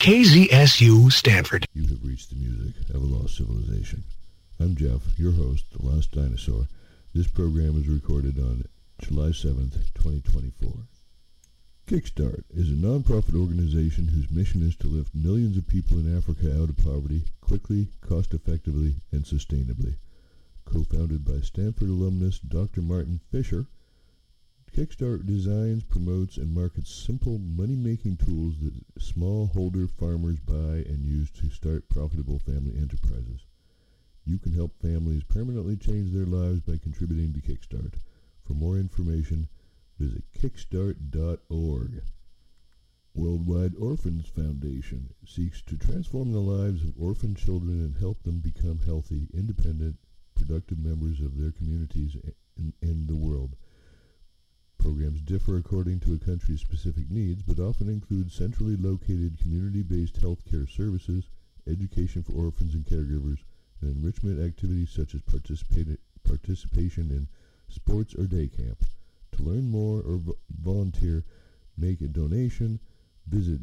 KZSU Stanford. You have reached the music of a lost civilization. I'm Jeff, your host, The Last Dinosaur. This program is recorded on July 7th, 2024. Kickstart is a non-profit organization whose mission is to lift millions of people in Africa out of poverty quickly, cost-effectively, and sustainably. Co-founded by Stanford alumnus Dr. Martin Fisher, Kickstart designs, promotes, and markets simple money-making tools that smallholder farmers buy and use to start profitable family enterprises. You can help families permanently change their lives by contributing to Kickstart. For more information, visit kickstart.org. Worldwide Orphans Foundation seeks to transform the lives of orphan children and help them become healthy, independent, productive members of their communities and the world. Programs differ according to a country's specific needs, but often include centrally located community-based healthcare services, education for orphans and caregivers, and enrichment activities such as participation in sports or day camp. To learn more or volunteer, make a donation, visit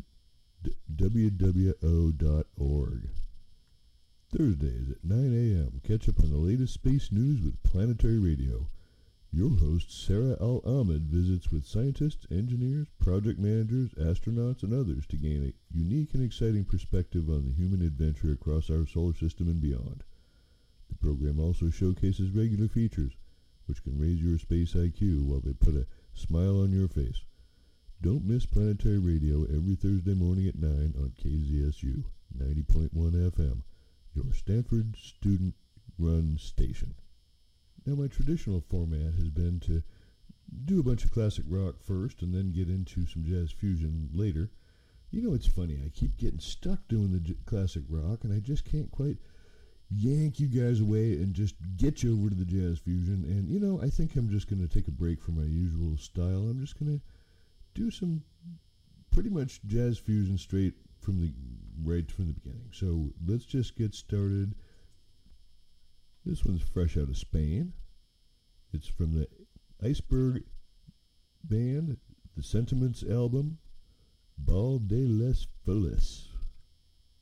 wwo.org. Thursdays at 9 a.m. Catch up on the latest space news with Planetary Radio. Your host, Sarah Al-Ahmed, visits with scientists, engineers, project managers, astronauts, and others to gain a unique and exciting perspective on the human adventure across our solar system and beyond. The program also showcases regular features, which can raise your space IQ while they put a smile on your face. Don't miss Planetary Radio every Thursday morning at 9 on KZSU 90.1 FM, your Stanford student-run station. Now, my traditional format has been to do a bunch of classic rock first and then get into some jazz fusion later. You know, it's funny, I keep getting stuck doing the classic rock, and I just can't quite yank you guys away and just get you over to the jazz fusion. And, you know, I think I'm just going to take a break from my usual style. I'm just going to do some pretty much jazz fusion straight from the beginning. So let's just get started. This one's fresh out of Spain. It's from the Iceberg Band, the Sentiments album, Bal de les Felices.